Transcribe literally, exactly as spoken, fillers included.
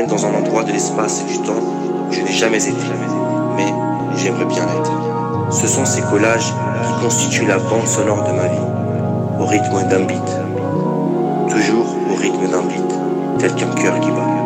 dans un endroit de l'espace et du temps où je n'ai jamais été, mais j'aimerais bien l'être. Ce sont ces collages qui constituent la bande sonore de ma vie, au rythme d'un beat, toujours au rythme d'un beat, tel qu'un cœur qui bat.